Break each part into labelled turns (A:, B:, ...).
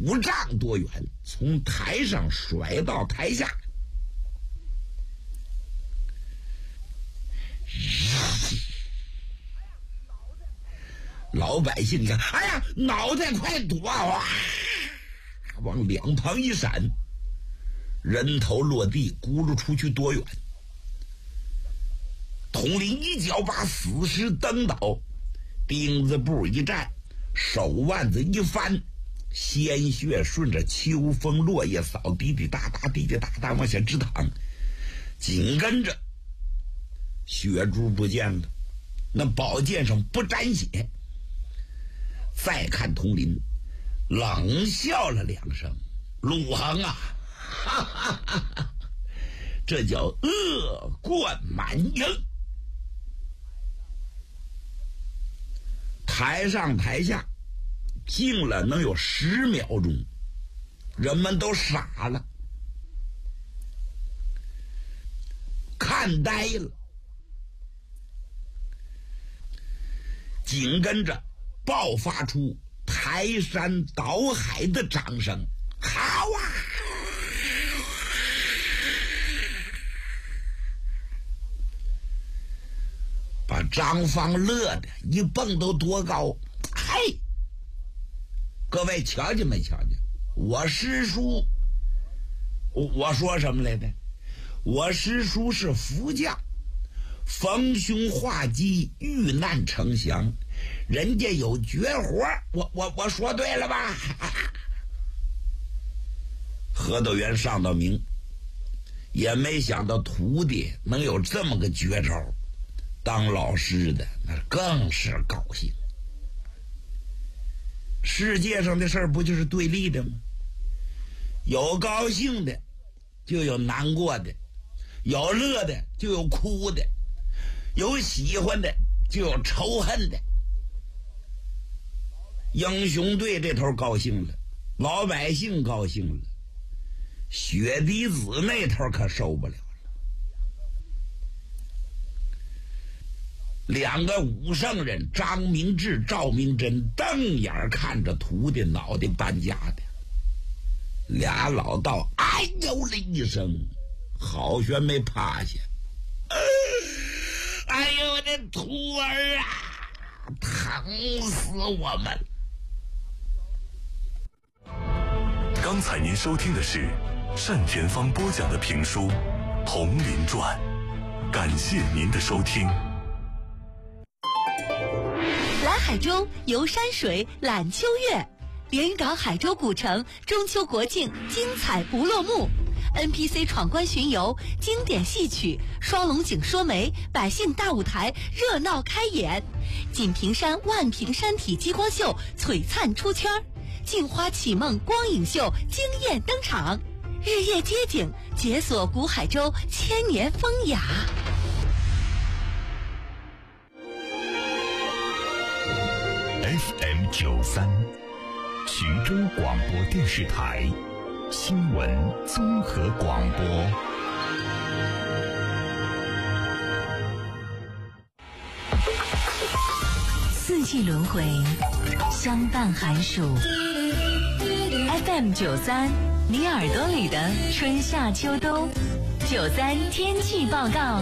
A: 5丈多远，从台上摔到台下。老百姓看，哎呀，脑袋快躲啊！往两旁一闪，人头落地，咕噜出去多远。统领一脚把死尸蹬倒，钉子步一站，手腕子一翻，鲜血顺着秋风落叶扫，滴滴答答滴滴答答往下直淌。紧跟着血珠不见了，那宝剑上不沾血。再看统领冷笑了2声，鲁恒啊，哈哈哈哈，这叫恶贯满盈。台上台下静了能有10秒钟，人们都傻了，看呆了。紧跟着爆发出排山倒海的掌声，好啊！把张芳乐的一蹦都多高。嘿，各位瞧见没瞧见？我师叔，我说什么来着？我师叔是福将，逢凶化吉，遇难成祥，人家有绝活，我说对了吧？何道元上到明，也没想到徒弟能有这么个绝招，当老师的那更是高兴。世界上的事儿不就是对立的吗？有高兴的，就有难过的；有乐的，就有哭的；有喜欢的，就有仇恨的。英雄队这头高兴了，老百姓高兴了，雪滴子那头可受不了了。2个武圣人张明志、赵明真瞪眼看着徒弟脑袋搬家的，俩老道哎呦了一声，好悬没趴下。哎呦我的徒儿啊，疼死我们！
B: 刚才您收听的是单田芳播讲的评书《铜林传》，感谢您的收听。
C: 来海州游山水览秋月，连云港海州古城中秋国庆精彩不落幕， NPC 闯关巡游，经典戏曲，双龙井说媒，百姓大舞台热闹开演，锦屏山万屏山体激光秀璀璨出圈，镜花启梦光影秀惊艳登场，日夜街景解锁古海州千年风雅。
D: FM 93，徐州广播电视台新闻综合广播。
C: 四季轮回，相伴寒暑。FM 93，你耳朵里的春夏秋冬。93天气报告，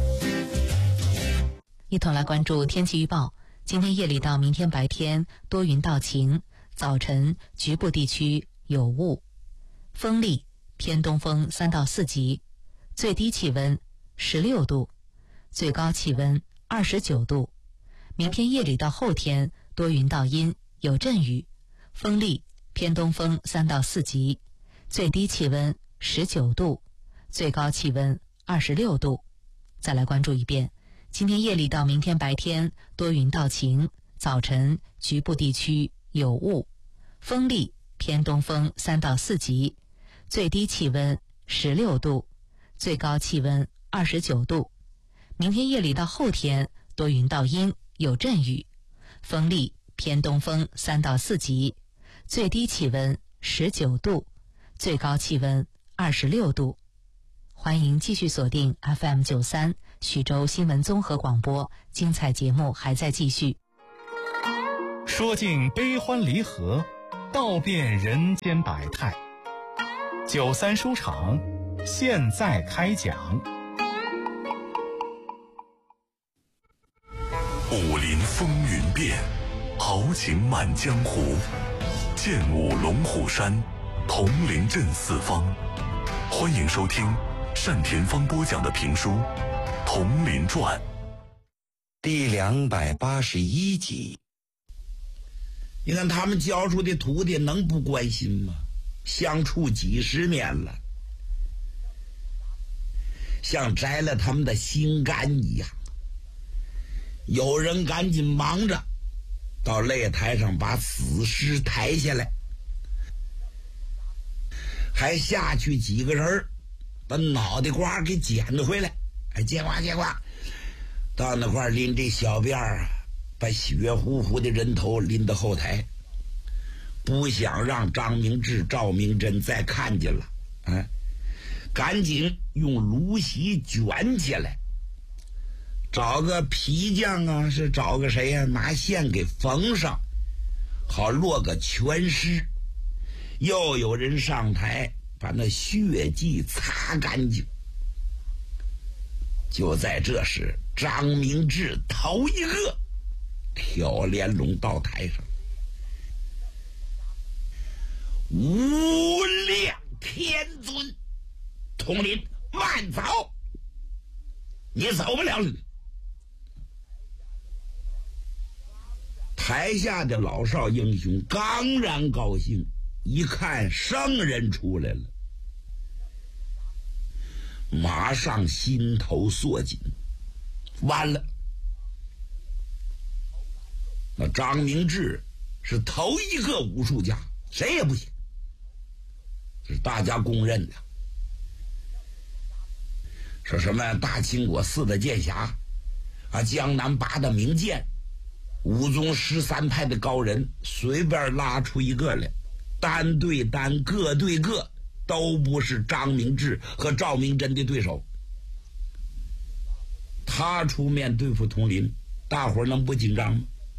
C: 一同来关注天气预报。今天夜里到明天白天多云到晴，早晨局部地区有雾，风力偏东风3到4级，最低气温16度，最高气温29度。明天夜里到后天多云到阴，有阵雨，风力偏东风3到4级，最低气温19度，最高气温26度。再来关注一遍，今天夜里到明天白天多云到晴，早晨局部地区有雾，风力偏东风3到4级，最低气温16度，最高气温29度。明天夜里到后天多云到阴，有阵雨，风力偏东风3到4级，最低气温19度，最高气温26度。欢迎继续锁定 FM 93徐州新闻综合广播，精彩节目还在继续。
D: 说尽悲欢离合，
E: 道遍人间百态。93书场现在开讲。
B: 武林风云变，豪情满江湖。剑舞龙虎山，铜陵镇四方。欢迎收听单田芳播讲的评书《铜陵传》
A: 第281集。你看他们教出的徒弟能不关心吗？相处几十年了，像摘了他们的心肝一样。有人赶紧忙着到擂台上把死尸抬下来，还下去几个人把脑袋瓜给捡回来，捡瓜到那块拎这小辫儿，把血乎乎的人头拎到后台，不想让张明志、赵明珍再看见了，赶紧用芦席卷起来，找个皮匠啊，是找个谁啊，拿线给缝上，好落个全尸。又有人上台把那血迹擦干净。就在这时，张明志头一个挑帘笼到台上，无量天尊，统领慢走，你走不了了。台下的老少英雄刚然高兴，一看圣人出来了，马上心头缩紧，完了。那张明志是头一个武术家，谁也不行，这是大家公认的。说什么大清国4的剑侠啊，江南8的名剑，武宗13派的高人，随便拉出一个来，单对单，个对个，都不是张明志和赵明珍的对手。他出面对付佟林，大伙儿能不紧张吗？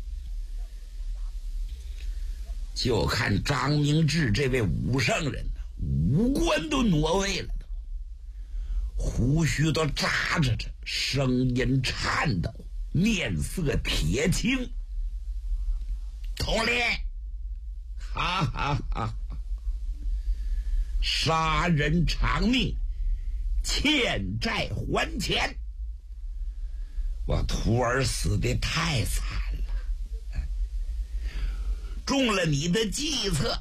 A: 就看张明志这位武圣人，五官都挪位了，胡须都扎着，声音颤抖，面色铁青。佟林，哈哈哈！杀人偿命，欠债还钱。我徒儿死得太惨了，中了你的计策。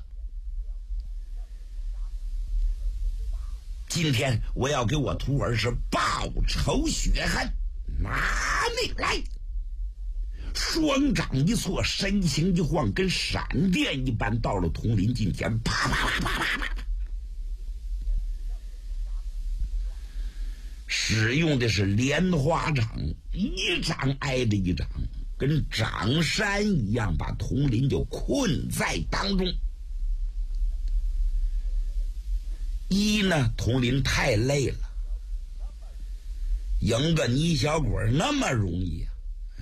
A: 今天我要给我徒儿是报仇雪恨，拿命来！双掌一错，身形一晃，跟闪电一般到了佟林近前，啪啪啪啪啪啪，使用的是莲花掌，一掌挨着一掌，跟掌山一样，把佟林就困在当中。一呢，佟林太累了，赢个倪小鬼那么容易啊？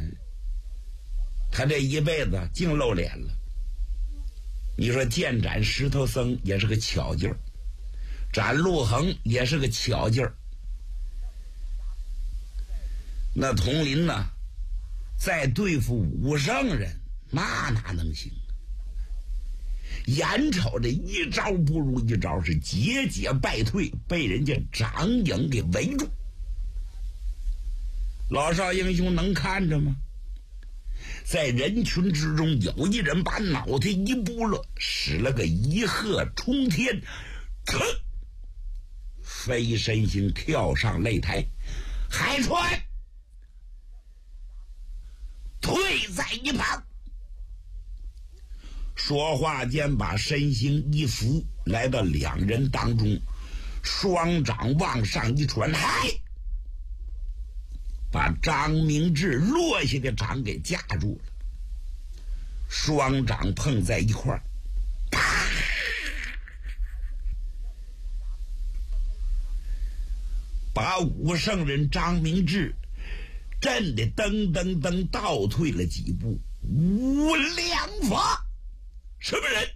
A: 他这一辈子净露脸了。你说剑斩石头僧也是个巧劲儿，斩陆衡也是个巧劲儿，那佟林呢，再对付武圣人，那哪能行？眼瞅着一招不如一招，是节节败退，被人家掌影给围住。老少英雄能看着吗？在人群之中，有一人把脑袋一拨了，使了个一鹤冲天，飞身形跳上擂台。海川退在一旁。说话间，把身形一扶，来到两人当中，双掌往上一传，嗨，把张明志落下的掌给架住了。双掌碰在一块儿，啪，把武圣人张明志震得噔噔噔倒退了几步。无良法，什么人？